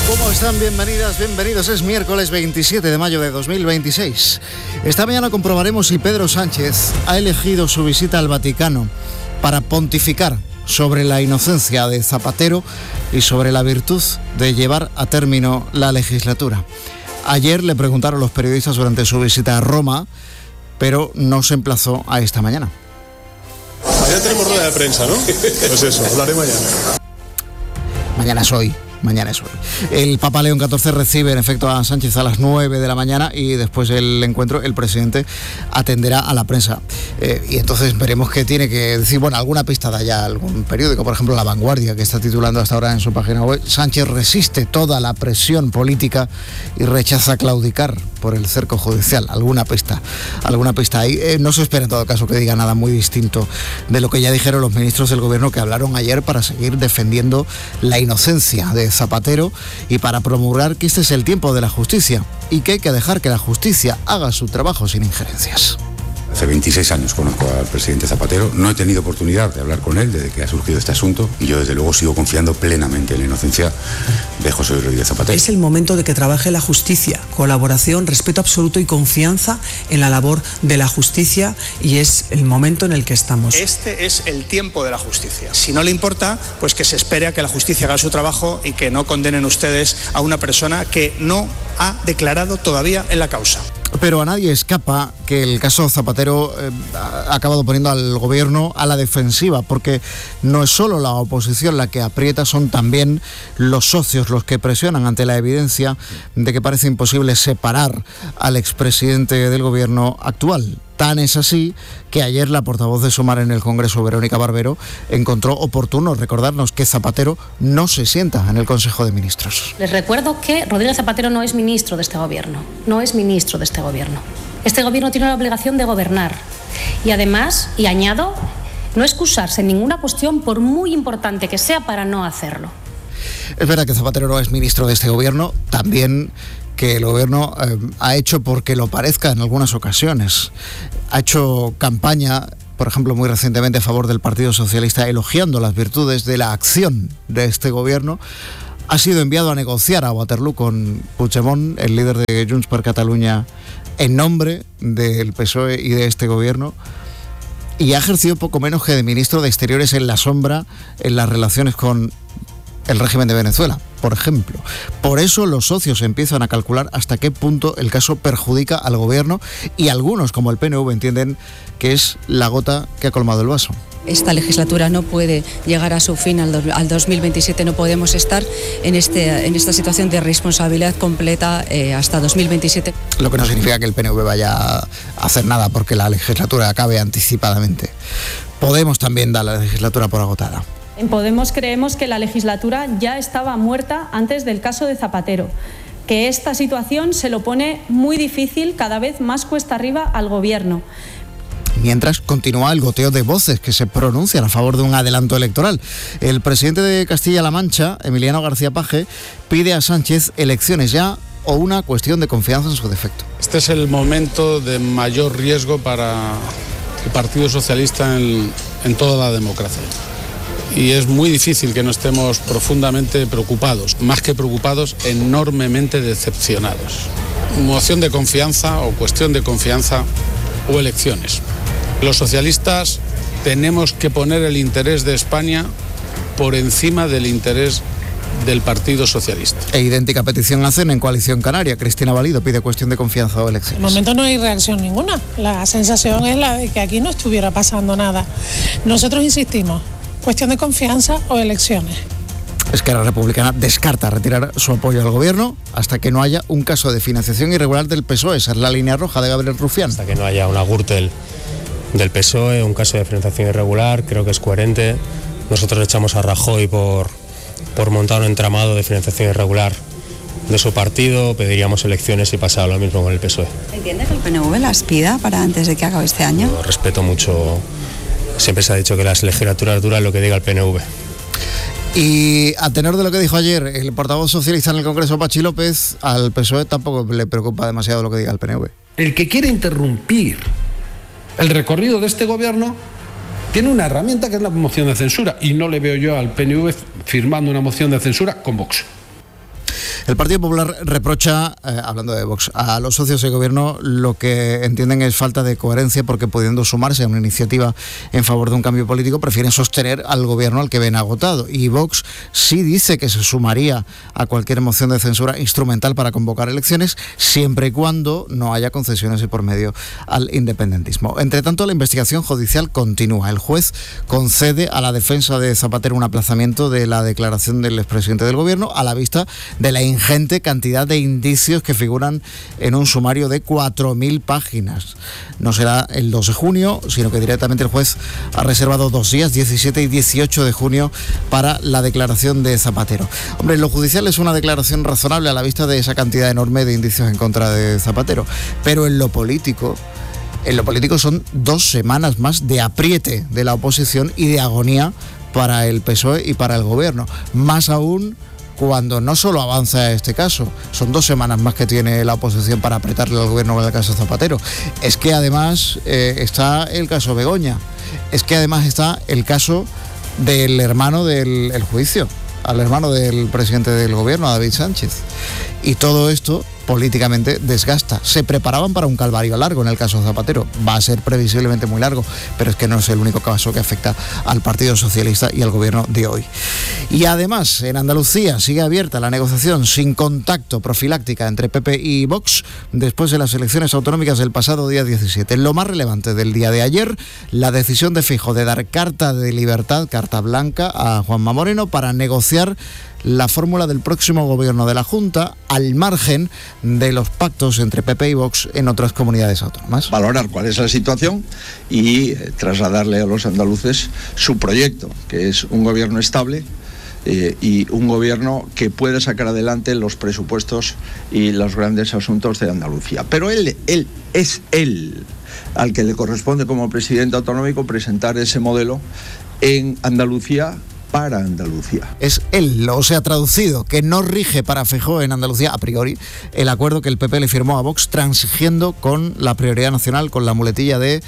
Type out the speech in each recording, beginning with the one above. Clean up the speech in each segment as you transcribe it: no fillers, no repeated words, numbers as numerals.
¿Cómo están? Bienvenidas, bienvenidos. Es miércoles 27 de mayo de 2026. Esta mañana comprobaremos si Pedro Sánchez ha elegido su visita al Vaticano para pontificar sobre la inocencia de Zapatero y sobre la virtud de llevar a término la legislatura. Ayer le preguntaron los periodistas durante su visita a Roma, pero no se emplazó a esta mañana. Mañana tenemos rueda de prensa, ¿no? Pues eso, hablaré mañana. Mañana es hoy. El Papa León XIV recibe en efecto a Sánchez a las 9 de la mañana y después del encuentro el presidente atenderá a la prensa. Y entonces veremos qué tiene que decir. Bueno, alguna pista da ya algún periódico, por ejemplo La Vanguardia, que está titulando hasta ahora en su página web: Sánchez resiste toda la presión política y rechaza claudicar por el cerco judicial. Alguna pista ahí. No se espera en todo caso que diga nada muy distinto de lo que ya dijeron los ministros del gobierno que hablaron ayer para seguir defendiendo la inocencia de Zapatero y para promulgar que este es el tiempo de la justicia y que hay que dejar que la justicia haga su trabajo sin injerencias. Hace 26 años conozco al presidente Zapatero, no he tenido oportunidad de hablar con él desde que ha surgido este asunto y yo desde luego sigo confiando plenamente en la inocencia de José Luis Rodríguez Zapatero. Es el momento de que trabaje la justicia, colaboración, respeto absoluto y confianza en la labor de la justicia, y es el momento en el que estamos. Este es el tiempo de la justicia. Si no le importa, pues que se espere a que la justicia haga su trabajo y que no condenen ustedes a una persona que no ha declarado todavía en la causa. Pero a nadie escapa que el caso Zapatero ha acabado poniendo al gobierno a la defensiva, porque no es solo la oposición la que aprieta, son también los socios los que presionan ante la evidencia de que parece imposible separar al expresidente del gobierno actual. Tan es así que ayer la portavoz de Sumar en el Congreso, Verónica Barbero, encontró oportuno recordarnos que Zapatero no se sienta en el Consejo de Ministros. Les recuerdo que Rodríguez Zapatero no es ministro de este gobierno. Este gobierno tiene la obligación de gobernar. Y además, y añado, no excusarse en ninguna cuestión por muy importante que sea para no hacerlo. Es verdad que Zapatero no es ministro de este gobierno, también que el gobierno ha hecho porque lo parezca en algunas ocasiones. Ha hecho campaña, por ejemplo, muy recientemente a favor del Partido Socialista, elogiando las virtudes de la acción de este gobierno. Ha sido enviado a negociar a Waterloo con Puigdemont, el líder de Junts per Catalunya, en nombre del PSOE y de este gobierno. Y ha ejercido poco menos que de ministro de Exteriores en la sombra en las relaciones con el régimen de Venezuela, por ejemplo. Por eso los socios empiezan a calcular hasta qué punto el caso perjudica al gobierno, y algunos, como el PNV, entienden que es la gota que ha colmado el vaso. Esta legislatura no puede llegar a su fin al 2027, no podemos estar en esta situación de responsabilidad completa hasta 2027. Lo que no significa que el PNV vaya a hacer nada porque la legislatura acabe anticipadamente. Podemos también dar la legislatura por agotada. En Podemos creemos que la legislatura ya estaba muerta antes del caso de Zapatero, que esta situación se lo pone muy difícil, cada vez más cuesta arriba al gobierno. Mientras continúa el goteo de voces que se pronuncian a favor de un adelanto electoral. El presidente de Castilla-La Mancha, Emiliano García Paje, pide a Sánchez elecciones ya o una cuestión de confianza en su defecto. Este es el momento de mayor riesgo para el Partido Socialista en toda la democracia. Y es muy difícil que no estemos profundamente preocupados, más que preocupados, enormemente decepcionados. Moción de confianza o cuestión de confianza o elecciones. Los socialistas tenemos que poner el interés de España por encima del interés del Partido Socialista. E idéntica petición hacen en Coalición Canaria. Cristina Valido pide cuestión de confianza o elecciones. De momento no hay reacción ninguna. La sensación es la de que aquí no estuviera pasando nada. Nosotros insistimos, cuestión de confianza o elecciones. Esquerra Republicana descarta retirar su apoyo al gobierno hasta que no haya un caso de financiación irregular del PSOE. Esa es la línea roja de Gabriel Rufián. Hasta que no haya una Gürtel del PSOE, un caso de financiación irregular, creo que es coherente. Nosotros echamos a Rajoy por montar un entramado de financiación irregular de su partido, pediríamos elecciones y pasaba lo mismo con el PSOE. ¿Entiende que el PNV las pida para antes de que acabe este año? Yo respeto mucho, siempre se ha dicho que las legislaturas duran lo que diga el PNV. Y a tenor de lo que dijo ayer el portavoz socialista en el Congreso, Pachi López, al PSOE tampoco le preocupa demasiado lo que diga el PNV. El que quiere interrumpir el recorrido de este gobierno tiene una herramienta que es la moción de censura, y no le veo yo al PNV firmando una moción de censura con Vox. El Partido Popular reprocha, hablando de Vox, a los socios de gobierno lo que entienden es falta de coherencia, porque pudiendo sumarse a una iniciativa en favor de un cambio político, prefieren sostener al gobierno al que ven agotado. Y Vox sí dice que se sumaría a cualquier moción de censura instrumental para convocar elecciones, siempre y cuando no haya concesiones de por medio al independentismo. Entre tanto, la investigación judicial continúa. El juez concede a la defensa de Zapatero un aplazamiento de la declaración del expresidente del gobierno a la vista de la ingente cantidad de indicios que figuran en un sumario de 4.000 páginas. No será el 2 de junio, sino que directamente el juez ha reservado 2 días, 17 y 18 de junio, para la declaración de Zapatero. Hombre, en lo judicial es una declaración razonable a la vista de esa cantidad enorme de indicios en contra de Zapatero, pero en lo político son 2 semanas más de apriete de la oposición y de agonía para el PSOE y para el gobierno. Más aún cuando no solo avanza este caso, son 2 semanas más que tiene la oposición para apretarle al gobierno con el caso Zapatero. Es que además está el caso Begoña, es que además está el caso del hermano del juicio, al hermano del presidente del gobierno, David Sánchez. Y todo esto políticamente desgasta. Se preparaban para un calvario largo en el caso Zapatero. Va a ser previsiblemente muy largo, pero es que no es el único caso que afecta al Partido Socialista y al gobierno de hoy. Y además, en Andalucía sigue abierta la negociación sin contacto profiláctica entre PP y Vox después de las elecciones autonómicas del pasado día 17. Lo más relevante del día de ayer, la decisión de Feijóo de dar carta de libertad, carta blanca, a Juanma Moreno para negociar la fórmula del próximo gobierno de la Junta, al margen de los pactos entre PP y Vox en otras comunidades autónomas. Valorar cuál es la situación y trasladarle a los andaluces su proyecto, que es un gobierno estable y un gobierno que pueda sacar adelante los presupuestos y los grandes asuntos de Andalucía. Pero él es al que le corresponde como presidente autonómico presentar ese modelo en Andalucía, para Andalucía. Es él, o sea, traducido, que no rige para Feijóo en Andalucía, a priori, el acuerdo que el PP le firmó a Vox, transigiendo con la prioridad nacional, con la muletilla de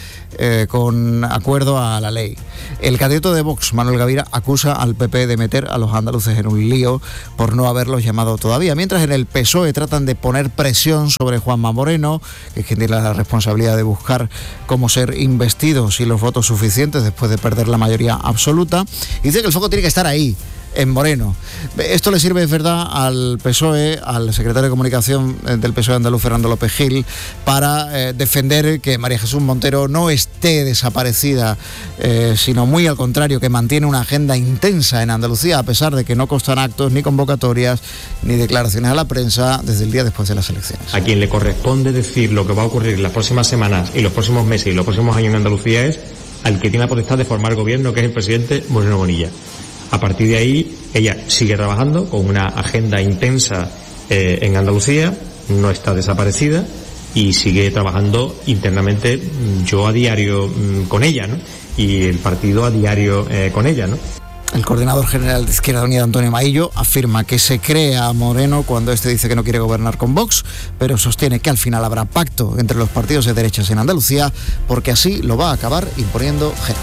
con acuerdo a la ley. El candidato de Vox, Manuel Gavira, acusa al PP de meter a los andaluces en un lío por no haberlos llamado todavía, mientras en el PSOE tratan de poner presión sobre Juanma Moreno, que es quien tiene la responsabilidad de buscar cómo ser investido sin los votos suficientes después de perder la mayoría absoluta, y dice que el foco tiene que estar ahí, en Moreno. Esto le sirve, es verdad, al PSOE, al secretario de Comunicación del PSOE andaluz, Fernando López Gil, para defender que María Jesús Montero no esté desaparecida, sino muy al contrario, que mantiene una agenda intensa en Andalucía, a pesar de que no constan actos, ni convocatorias, ni declaraciones a la prensa desde el día después de las elecciones. A quien le corresponde decir lo que va a ocurrir en las próximas semanas y los próximos meses y los próximos años en Andalucía es al que tiene la potestad de formar el gobierno, que es el presidente Moreno Bonilla. A partir de ahí, ella sigue trabajando con una agenda intensa en Andalucía, no está desaparecida y sigue trabajando internamente, yo a diario con ella, ¿no? Y el partido a diario con ella, ¿no? El coordinador general de Izquierda Unida, Antonio Maillo, afirma que se cree a Moreno cuando este dice que no quiere gobernar con Vox, pero sostiene que al final habrá pacto entre los partidos de derechas en Andalucía, porque así lo va a acabar imponiendo Germán.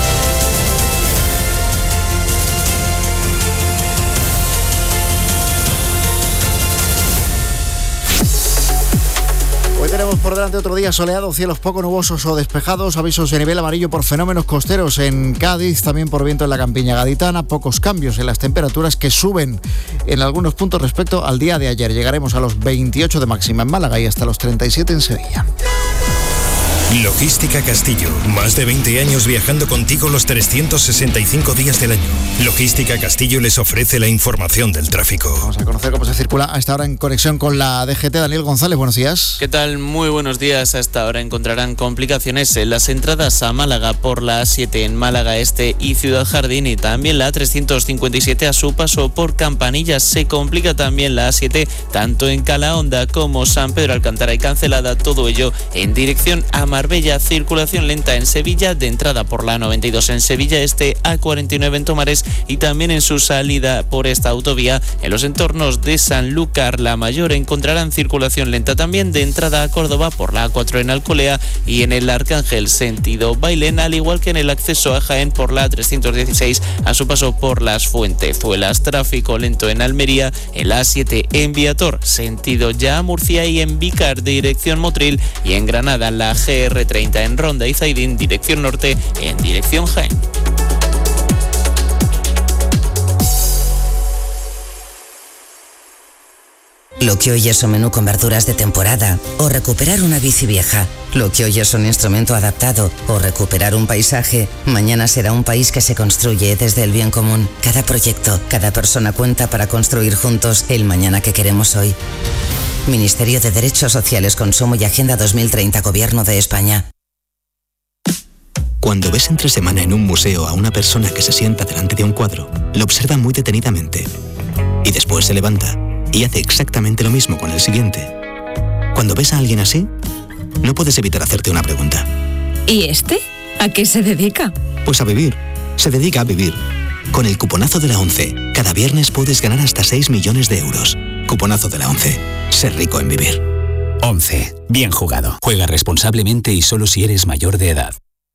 Tenemos por delante otro día soleado, cielos poco nubosos o despejados, avisos de nivel amarillo por fenómenos costeros en Cádiz, también por viento en la campiña gaditana, pocos cambios en las temperaturas que suben en algunos puntos respecto al día de ayer. Llegaremos a los 28 de máxima en Málaga y hasta los 37 en Sevilla. Logística Castillo, más de 20 años viajando contigo los 365 días del año. Logística Castillo les ofrece la información del tráfico. Vamos a conocer cómo se circula a esta hora en conexión con la DGT. Daniel González, buenos días. ¿Qué tal? Muy buenos días. A esta hora encontrarán complicaciones en las entradas a Málaga por la A7 en Málaga Este y Ciudad Jardín, y también la A357 a su paso por Campanillas. Se complica también la A7 tanto en Calahonda como San Pedro Alcántara y Cancelada, todo ello en dirección a Málaga Marbella, circulación lenta en Sevilla, de entrada por la 92 en Sevilla Este, A49 en Tomares y también en su salida por esta autovía en los entornos de Sanlúcar la Mayor encontrarán circulación lenta también de entrada a Córdoba por la A4 en Alcolea y en el Arcángel sentido Bailén, al igual que en el acceso a Jaén por la A316 a su paso por Las Fuentezuelas. Tráfico lento en Almería, en la A7 en Viator sentido ya Murcia y en Vícar dirección Motril y en Granada la GR30 en Ronda y Zaidín dirección norte en dirección Jaén. Lo que hoy es un menú con verduras de temporada o recuperar una bici vieja. Lo que hoy es un instrumento adaptado o recuperar un paisaje, mañana será un país que se construye desde el bien común. Cada proyecto, cada persona cuenta para construir juntos el mañana que queremos hoy. Ministerio de Derechos Sociales, Consumo y Agenda 2030, Gobierno de España. Cuando ves entre semana en un museo a una persona que se sienta delante de un cuadro, lo observa muy detenidamente y después se levanta y hace exactamente lo mismo con el siguiente. Cuando ves a alguien así, no puedes evitar hacerte una pregunta. ¿Y este? ¿A qué se dedica? Pues a vivir. Se dedica a vivir. Con el cuponazo de la ONCE, cada viernes puedes ganar hasta 6 millones de euros. Cuponazo de la ONCE. Ser rico en vivir. ONCE. Bien jugado. Juega responsablemente y solo si eres mayor de edad.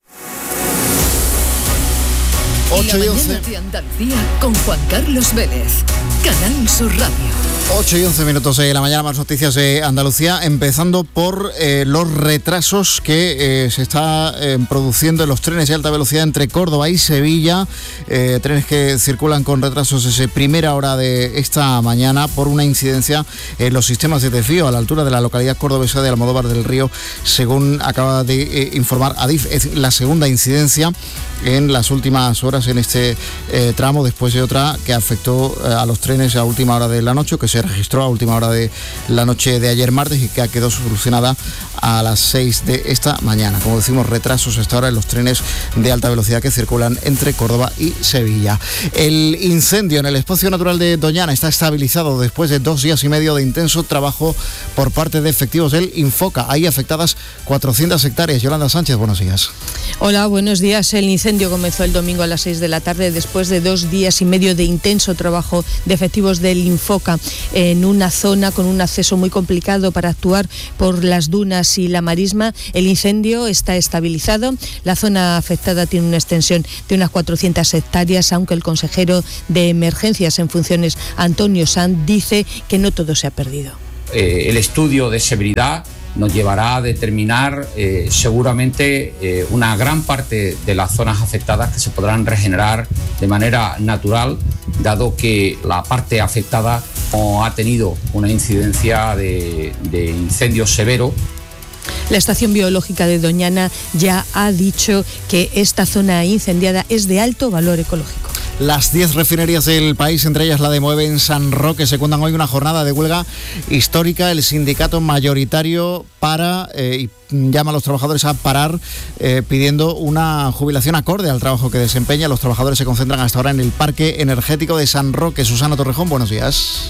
8 y 11. De Andalucía con Juan Carlos Vélez. Canal Sur Radio. 8 y 11 minutos de la mañana, más noticias de Andalucía, empezando por los retrasos que se está produciendo en los trenes de alta velocidad entre Córdoba y Sevilla, trenes que circulan con retrasos desde primera hora de esta mañana por una incidencia en los sistemas de desvío a la altura de la localidad cordobesa de Almodóvar del Río, según acaba de informar Adif. Es la segunda incidencia en las últimas horas en este tramo, después de otra que afectó a los trenes a última hora de la noche, que se registró a última hora de la noche de ayer martes y que quedó solucionada a las 6 de esta mañana. Como decimos, retrasos hasta ahora en los trenes de alta velocidad que circulan entre Córdoba y Sevilla. El incendio en el espacio natural de Doñana está estabilizado después de 2 días y medio de intenso trabajo por parte de efectivos del Infoca. Hay afectadas 400 hectáreas. Yolanda Sánchez, buenos días. Hola, buenos días. El incendio comenzó el domingo a las 6 de la tarde después de 2 días y medio de intenso trabajo de efectivos del Infoca en una zona con un acceso muy complicado para actuar por las dunas y la marisma. El incendio está estabilizado. La zona afectada tiene una extensión de unas 400 hectáreas, aunque el consejero de Emergencias en funciones, Antonio Sanz, dice que no todo se ha perdido. El estudio de severidad nos llevará a determinar seguramente una gran parte de las zonas afectadas que se podrán regenerar de manera natural, dado que la parte afectada no ha tenido una incidencia de incendio severo. La Estación Biológica de Doñana ya ha dicho que esta zona incendiada es de alto valor ecológico. Las 10 refinerías del país, entre ellas la de Moeve en San Roque, secundan hoy una jornada de huelga histórica. El sindicato mayoritario y llama a los trabajadores a parar pidiendo una jubilación acorde al trabajo que desempeña. Los trabajadores se concentran hasta ahora en el parque energético de San Roque. Susana Torrejón, buenos días.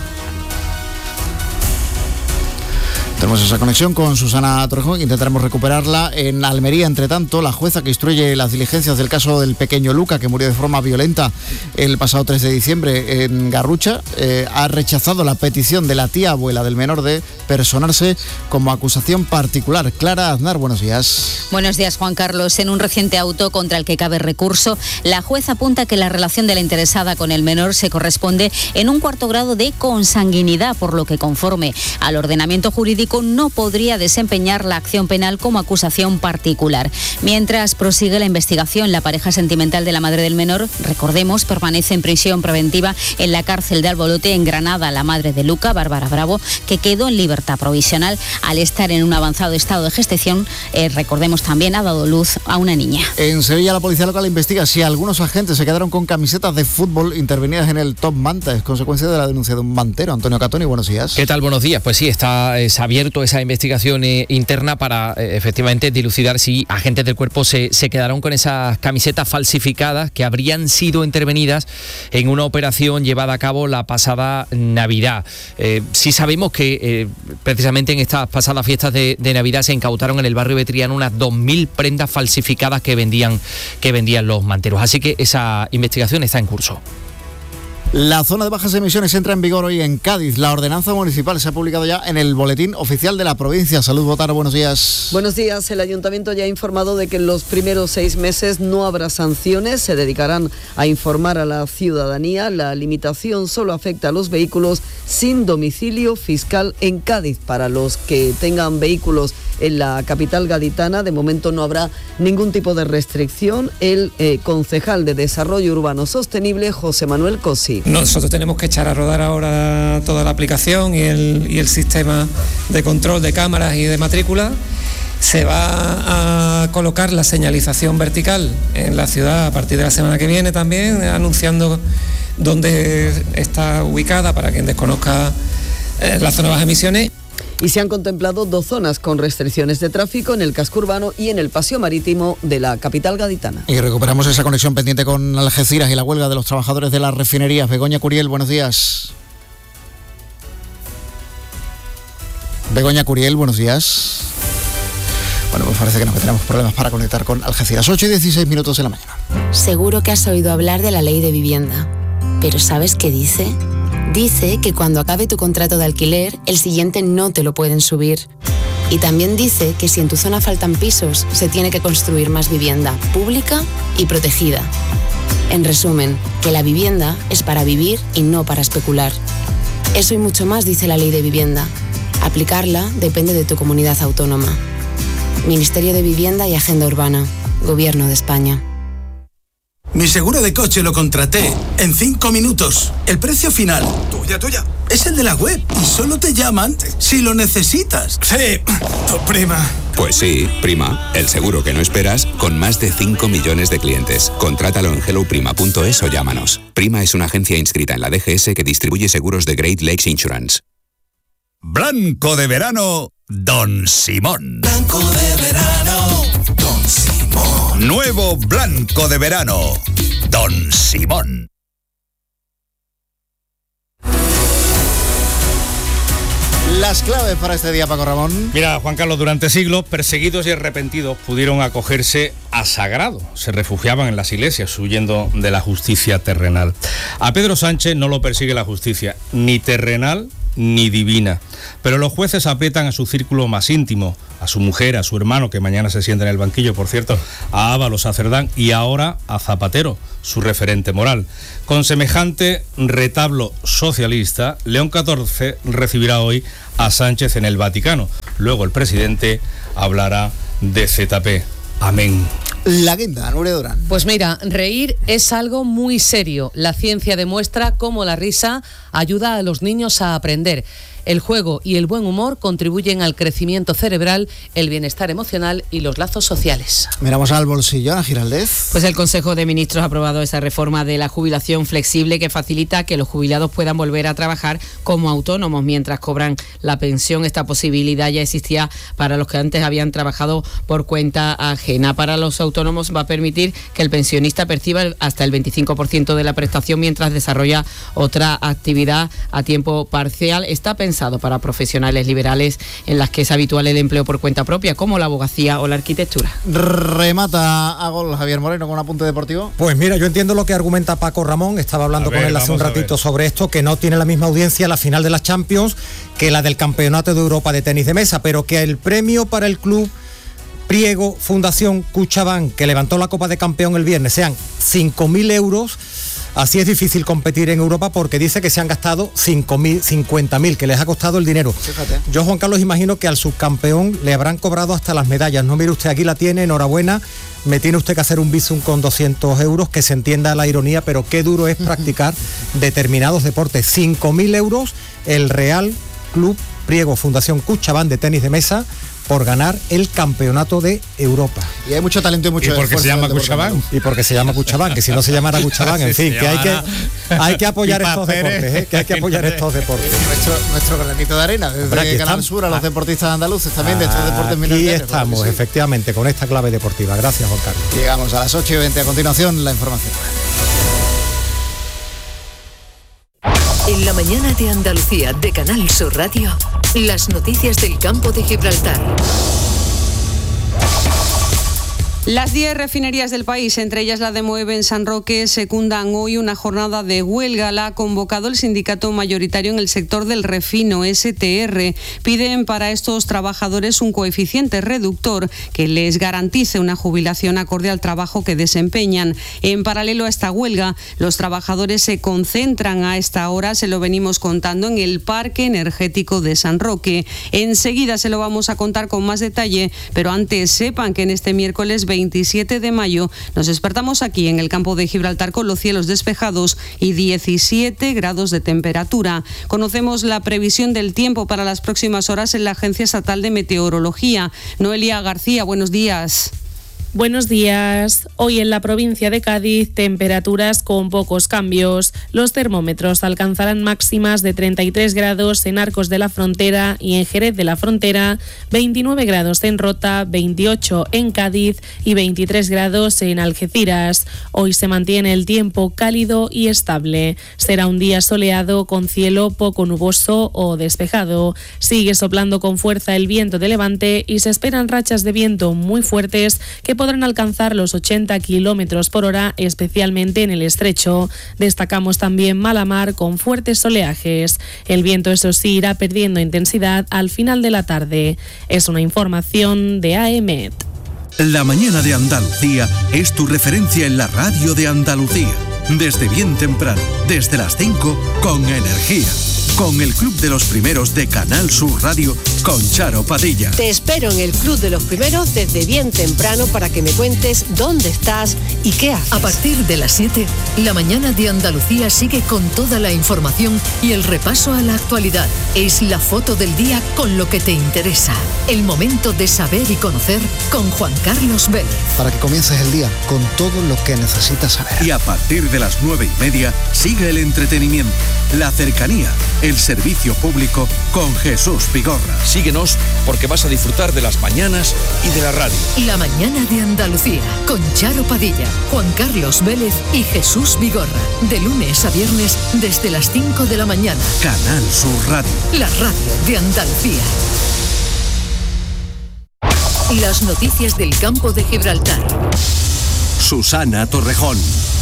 Tenemos esa conexión con Susana Torrejón, intentaremos recuperarla. En Almería, entre tanto, la jueza que instruye las diligencias del caso del pequeño Luca, que murió de forma violenta el pasado 3 de diciembre en Garrucha, ha rechazado la petición de la tía abuela del menor de personarse como acusación particular. Clara Aznar, buenos días. Buenos días, Juan Carlos. En un reciente auto contra el que cabe recurso, la jueza apunta que la relación de la interesada con el menor se corresponde en un 4º grado de consanguinidad, por lo que, conforme al ordenamiento jurídico, no podría desempeñar la acción penal como acusación particular. Mientras prosigue la investigación, la pareja sentimental de la madre del menor, recordemos, permanece en prisión preventiva en la cárcel de Albolote, en Granada. La madre de Luca, Bárbara Bravo, que quedó en libertad provisional al estar en un avanzado estado de gestación, recordemos también, ha dado luz a una niña. En Sevilla, la policía local investiga si algunos agentes se quedaron con camisetas de fútbol intervenidas en el Top Manta. Es consecuencia de la denuncia de un mantero. Antonio Catoni, buenos días. ¿Qué tal? Buenos días. Pues sí, es abierto esa investigación interna para efectivamente dilucidar si agentes del cuerpo se quedaron con esas camisetas falsificadas que habrían sido intervenidas en una operación llevada a cabo la pasada Navidad. Sí sabemos que precisamente en estas pasadas fiestas de Navidad se incautaron en el barrio de Triana unas 2.000 prendas falsificadas que vendían los manteros. Así que esa investigación está en curso. La zona de bajas emisiones entra en vigor hoy en Cádiz. La ordenanza municipal se ha publicado ya en el boletín oficial de la provincia. Salud, Botaro, buenos días. Buenos días. El ayuntamiento ya ha informado de que en los primeros 6 meses no habrá sanciones. Se dedicarán a informar a la ciudadanía. La limitación solo afecta a los vehículos sin domicilio fiscal en Cádiz. Para los que tengan vehículos en la capital gaditana, de momento no habrá ningún tipo de restricción. El concejal de Desarrollo Urbano Sostenible, José Manuel Cosi. Nosotros tenemos que echar a rodar ahora toda la aplicación y el sistema de control de cámaras y de matrícula. Se va a colocar la señalización vertical en la ciudad a partir de la semana que viene también, anunciando dónde está ubicada para quien desconozca la zona de bajas emisiones. Y se han contemplado 2 zonas con restricciones de tráfico en el casco urbano y en el paseo marítimo de la capital gaditana. Y recuperamos esa conexión pendiente con Algeciras y la huelga de los trabajadores de las refinerías. Begoña Curiel, buenos días. Begoña Curiel, buenos días. Bueno, pues parece que nos tenemos problemas para conectar con Algeciras. 8:16 de la mañana. Seguro que has oído hablar de la ley de vivienda. ¿Pero sabes qué dice? Dice que cuando acabe tu contrato de alquiler, el siguiente no te lo pueden subir. Y también dice que si en tu zona faltan pisos, se tiene que construir más vivienda pública y protegida. En resumen, que la vivienda es para vivir y no para especular. Eso y mucho más dice la ley de vivienda. Aplicarla depende de tu comunidad autónoma. Ministerio de Vivienda y Agenda Urbana. Gobierno de España. Mi seguro de coche lo contraté en 5 minutos. El precio final, tuya, es el de la web y solo te llaman si lo necesitas. Sí, tu prima. Pues sí, prima, el seguro que no esperas con más de 5 millones de clientes. Contrátalo en helloprima.es o llámanos. Prima es una agencia inscrita en la DGS que distribuye seguros de Great Lakes Insurance. Blanco de verano, Don Simón. Blanco de verano, Don Simón. Nuevo blanco de verano, Don Simón. Las claves para este día, Paco Ramón. Mira, Juan Carlos, durante siglos, perseguidos y arrepentidos pudieron acogerse a sagrado. Se refugiaban en las iglesias, huyendo de la justicia terrenal. A Pedro Sánchez no lo persigue la justicia, ni terrenal ni divina. Pero los jueces aprietan a su círculo más íntimo, a su mujer, a su hermano, que mañana se sienta en el banquillo, por cierto, a Ábalos, a Cerdán y ahora a Zapatero, su referente moral. Con semejante retablo socialista, León XIV recibirá hoy a Sánchez en el Vaticano. Luego el presidente hablará de ZP. Amén. La guinda, Nuria Durán. Pues mira, reír es algo muy serio. La ciencia demuestra cómo la risa ayuda a los niños a aprender. El juego y el buen humor contribuyen al crecimiento cerebral, el bienestar emocional y los lazos sociales. Miramos al bolsillo, Ana Giraldez. Pues el Consejo de Ministros ha aprobado esa reforma de la jubilación flexible que facilita que los jubilados puedan volver a trabajar como autónomos mientras cobran la pensión. Esta posibilidad ya existía para los que antes habían trabajado por cuenta ajena. Para los autónomos va a permitir que el pensionista perciba hasta el 25% de la prestación mientras desarrolla otra actividad a tiempo parcial. Está pensado para profesionales liberales en las que es habitual el empleo por cuenta propia, como la abogacía o la arquitectura. Remata a gol Javier Moreno con un apunte deportivo. Pues mira, yo entiendo lo que argumenta Paco Ramón, estaba hablando con él hace un ratito sobre esto, que no tiene la misma audiencia la final de la Champions que la del Campeonato de Europa de tenis de mesa, pero que el premio para el club Priego Fundación CaixaBank, que levantó la Copa de Campeón el viernes, sean 5.000 euros. Así es difícil competir en Europa porque dice que se han gastado 50.000, que les ha costado el dinero. Fíjate. Yo, Juan Carlos, imagino que al subcampeón le habrán cobrado hasta las medallas. No, mire usted, aquí la tiene, enhorabuena. Me tiene usted que hacer un bizum con 200 euros, que se entienda la ironía, pero qué duro es practicar determinados deportes. 5.000 euros el Real Club Priego Fundación CaixaBank de tenis de mesa por ganar el campeonato de Europa. Y hay mucho talento y mucho esfuerzo. ¿Y por qué se llama CaixaBank? Y porque se llama CaixaBank, que si no se llamara CaixaBank, en fin, que hay que apoyar estos deportes, que hay que apoyar estos deportes. Nuestro granito de arena, desde Canal Sur a los deportistas andaluces también de estos deportes minores. Y estamos, efectivamente, con esta clave deportiva. Gracias, Juan Carlos. Llegamos a las 8:20, a continuación la información. El En la mañana de Andalucía de Canal Sur Radio, las noticias del campo de Gibraltar. Las 10 refinerías del país, entre ellas la de Moeve en San Roque, secundan hoy una jornada de huelga. La ha convocado el sindicato mayoritario en el sector del refino, STR. Piden para estos trabajadores un coeficiente reductor que les garantice una jubilación acorde al trabajo que desempeñan. En paralelo a esta huelga, los trabajadores se concentran a esta hora, se lo venimos contando, en el Parque Energético de San Roque. Enseguida se lo vamos a contar con más detalle, pero antes sepan que en este miércoles 27 de mayo nos despertamos aquí en el campo de Gibraltar con los cielos despejados y 17 grados de temperatura. Conocemos la previsión del tiempo para las próximas horas en la Agencia Estatal de Meteorología. Noelia García, buenos días. Buenos días. Hoy en la provincia de Cádiz, temperaturas con pocos cambios. Los termómetros alcanzarán máximas de 33 grados en Arcos de la Frontera y en Jerez de la Frontera, 29 grados en Rota, 28 en Cádiz y 23 grados en Algeciras. Hoy se mantiene el tiempo cálido y estable. Será un día soleado con cielo poco nuboso o despejado. Sigue soplando con fuerza el viento de levante y se esperan rachas de viento muy fuertes que podrán alcanzar los 80 kilómetros por hora, especialmente en el estrecho. Destacamos también mala mar con fuertes oleajes. El viento, eso sí, irá perdiendo intensidad al final de la tarde. Es una información de AEMET. La mañana de Andalucía es tu referencia en la radio de Andalucía. Desde bien temprano, desde las 5, con energía. Con el Club de los Primeros de Canal Sur Radio, con Charo Padilla. Te espero en el Club de los Primeros desde bien temprano para que me cuentes dónde estás y qué haces. A partir de las 7, la mañana de Andalucía sigue con toda la información y el repaso a la actualidad. Es la foto del día con lo que te interesa. El momento de saber y conocer con Juan Carlos Vélez. Para que comiences el día con todo lo que necesitas saber. Y a partir de las 9:30 sigue el entretenimiento, la cercanía, el servicio público con Jesús Vigorra. Síguenos porque vas a disfrutar de las mañanas y de la radio. La mañana de Andalucía con Charo Padilla, Juan Carlos Vélez y Jesús Vigorra. De lunes a viernes desde las 5 de la mañana. Canal Sur Radio. La radio de Andalucía. Las noticias del campo de Gibraltar. Susana Torrejón.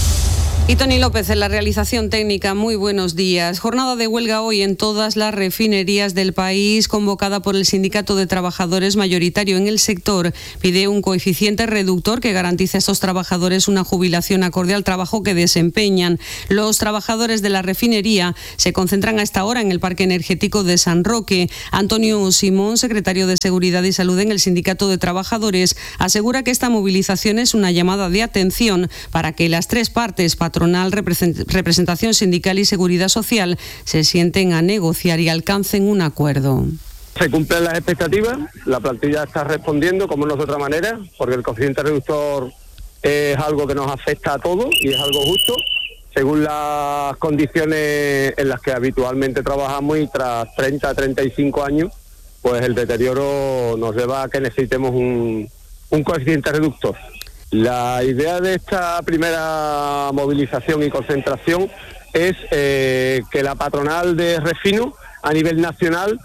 Y Tony López en la realización técnica. Muy buenos días. Jornada de huelga hoy en todas las refinerías del país, convocada por el Sindicato de Trabajadores mayoritario en el sector. Pide un coeficiente reductor que garantice a estos trabajadores una jubilación acorde al trabajo que desempeñan. Los trabajadores de la refinería se concentran a esta hora en el Parque Energético de San Roque. Antonio Simón, secretario de Seguridad y Salud en el Sindicato de Trabajadores, asegura que esta movilización es una llamada de atención para que las tres partes, patronal, representación sindical y seguridad social, se sienten a negociar y alcancen un acuerdo. Se cumplen las expectativas, la plantilla está respondiendo como no es de otra manera, porque el coeficiente reductor es algo que nos afecta a todos y es algo justo, según las condiciones en las que habitualmente trabajamos, y tras 30, 35 años, pues el deterioro nos lleva a que necesitemos un coeficiente reductor. La idea de esta primera movilización y concentración es que la patronal de refino a nivel nacional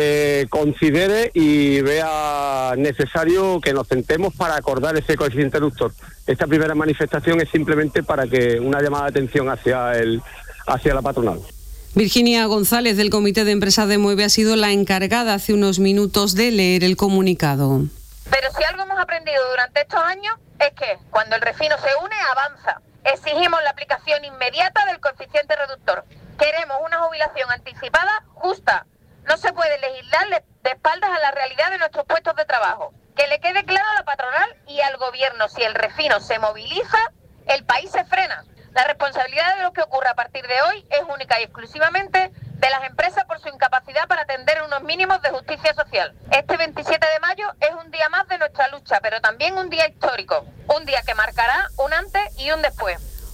considere y vea necesario que nos sentemos para acordar ese coeficiente reductor. Esta primera manifestación es simplemente para que una llamada de atención hacia la patronal. Virginia González, del Comité de Empresa de Moeve, ha sido la encargada hace unos minutos de leer el comunicado. Pero si algo hemos aprendido durante estos años es que cuando el refino se une, avanza. Exigimos la aplicación inmediata del coeficiente reductor. Queremos una jubilación anticipada justa. No se puede legislar de espaldas a la realidad de nuestros puestos de trabajo. Que le quede claro a la patronal y al gobierno: si el refino se moviliza, el país se frena. La responsabilidad de lo que ocurra a partir de hoy es única y exclusivamente de las empresas por su incapacidad para atender unos mínimos de justicia social. Este 27 de mayo es un día más de nuestra lucha, pero también un día histórico, un día que marcará un antes y un después.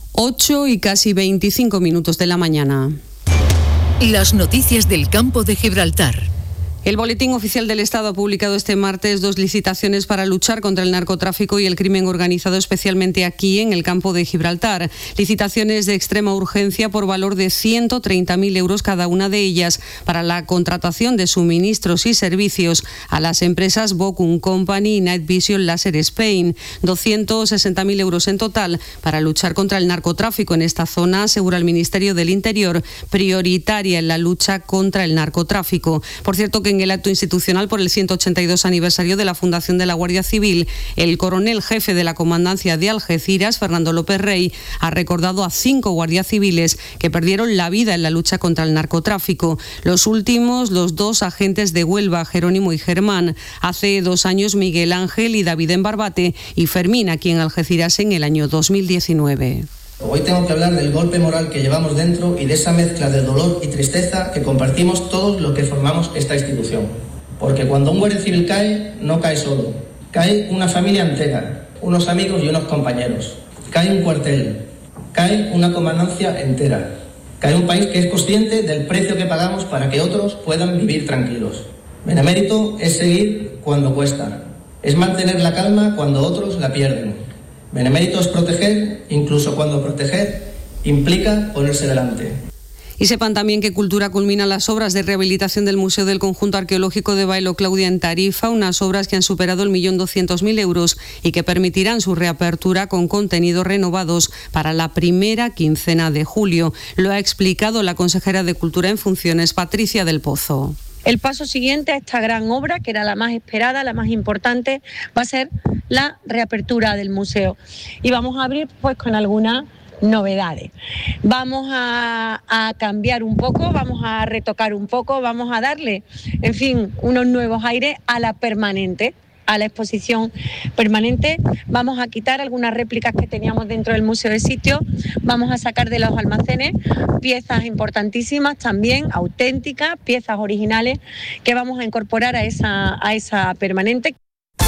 8 y casi 25 minutos de la mañana. Las noticias del campo de Gibraltar. El Boletín Oficial del Estado ha publicado este martes 2 licitaciones para luchar contra el narcotráfico y el crimen organizado, especialmente aquí en el campo de Gibraltar. Licitaciones de extrema urgencia por valor de 130.000 euros cada una de ellas para la contratación de suministros y servicios a las empresas Bocum Company y Night Vision Laser Spain. 260.000 euros en total para luchar contra el narcotráfico en esta zona, asegura el Ministerio del Interior, prioritaria en la lucha contra el narcotráfico. Por cierto, que en el acto institucional por el 182 aniversario de la fundación de la Guardia Civil, el coronel jefe de la Comandancia de Algeciras, Fernando López Rey, ha recordado a 5 guardias civiles que perdieron la vida en la lucha contra el narcotráfico. Los últimos, los 2 agentes de Huelva, Jerónimo y Germán. Hace 2 años Miguel Ángel y David en Barbate y Fermín aquí en Algeciras en el año 2019. Hoy tengo que hablar del golpe moral que llevamos dentro y de esa mezcla de dolor y tristeza que compartimos todos los que formamos esta institución. Porque cuando un guardia civil cae, no cae solo. Cae una familia entera, unos amigos y unos compañeros. Cae un cuartel, cae una comandancia entera. Cae un país que es consciente del precio que pagamos para que otros puedan vivir tranquilos. Benemérito es seguir cuando cuesta. Es mantener la calma cuando otros la pierden. Benemérito es proteger, incluso cuando proteger implica ponerse delante. Y sepan también que Cultura culmina las obras de rehabilitación del Museo del Conjunto Arqueológico de Bailo Claudia en Tarifa, unas obras que han superado 1.200.000 euros y que permitirán su reapertura con contenidos renovados para la primera quincena de julio. Lo ha explicado la consejera de Cultura en funciones, Patricia del Pozo. El paso siguiente a esta gran obra, que era la más esperada, la más importante, va a ser la reapertura del museo. Y vamos a abrir pues con algunas novedades. Vamos a cambiar un poco, vamos a retocar un poco, vamos a darle, en fin, unos nuevos aires a la permanente, a la exposición permanente. Vamos a quitar algunas réplicas que teníamos dentro del museo de sitio, vamos a sacar de los almacenes piezas importantísimas también, auténticas, piezas originales que vamos a incorporar a esa permanente.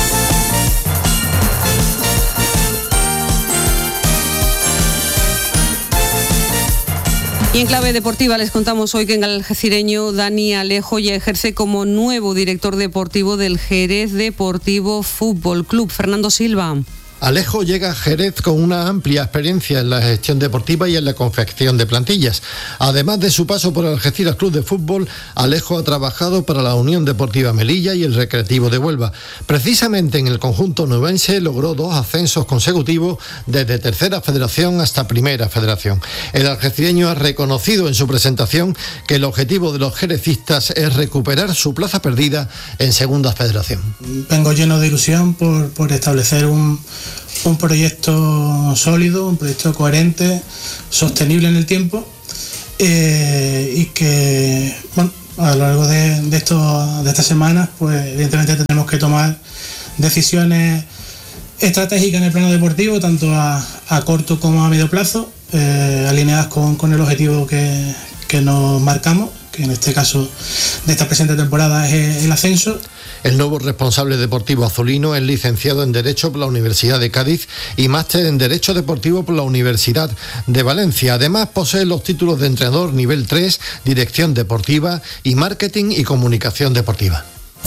Y en clave deportiva les contamos hoy que el algecireño Dani Alejo ya ejerce como nuevo director deportivo del Jerez Deportivo Fútbol Club. Fernando Silva. Alejo llega a Jerez con una amplia experiencia en la gestión deportiva y en la confección de plantillas. Además de su paso por el Algeciras Club de Fútbol, Alejo ha trabajado para la Unión Deportiva Melilla y el Recreativo de Huelva. Precisamente en el conjunto nubense logró 2 ascensos consecutivos desde Tercera Federación hasta Primera Federación. El algecireño ha reconocido en su presentación que el objetivo de los jerecistas es recuperar su plaza perdida en Segunda Federación. Vengo lleno de ilusión por establecer un proyecto sólido, un proyecto coherente, sostenible en el tiempo y que, bueno, a lo largo de estas semanas, pues evidentemente tenemos que tomar decisiones estratégicas en el plano deportivo, tanto a corto como a medio plazo, alineadas con el objetivo que nos marcamos, que en este caso de esta presente temporada es el ascenso. El nuevo responsable deportivo azulino es licenciado en Derecho por la Universidad de Cádiz y máster en Derecho Deportivo por la Universidad de Valencia. Además, posee los títulos de entrenador nivel 3, Dirección Deportiva y Marketing y Comunicación Deportiva.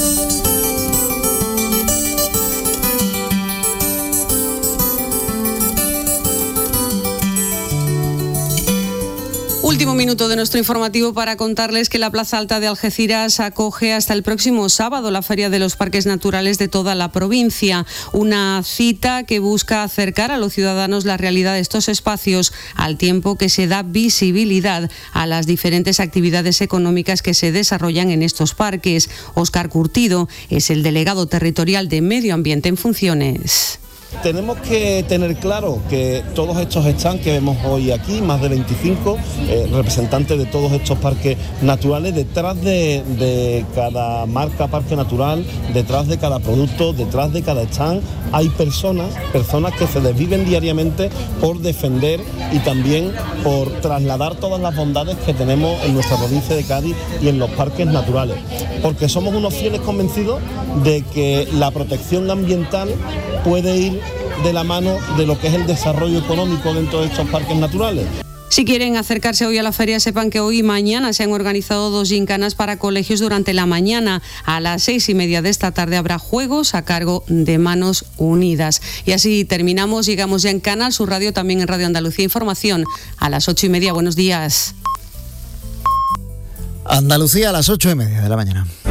Último minuto de nuestro informativo para contarles que la Plaza Alta de Algeciras acoge hasta el próximo sábado la Feria de los Parques Naturales de toda la provincia. Una cita que busca acercar a los ciudadanos la realidad de estos espacios, al tiempo que se da visibilidad a las diferentes actividades económicas que se desarrollan en estos parques. Óscar Curtido es el delegado territorial de Medio Ambiente en funciones. Tenemos que tener claro que todos estos stands que vemos hoy aquí, más de 25 representantes de todos estos parques naturales, detrás de cada marca parque natural, detrás de cada producto, detrás de cada stand, hay personas que se desviven diariamente por defender y también por trasladar todas las bondades que tenemos en nuestra provincia de Cádiz y en los parques naturales, porque somos unos fieles convencidos de que la protección ambiental puede ir de la mano de lo que es el desarrollo económico dentro de estos parques naturales. Si quieren acercarse hoy a la feria, sepan que hoy y mañana se han organizado 2 gincanas para colegios durante la mañana. A las 6:30 de esta tarde habrá juegos a cargo de Manos Unidas. Y así terminamos, llegamos ya en Canal Sur Radio, también en Radio Andalucía Información, a las 8:30. Buenos días. Andalucía a las 8:30 de la mañana.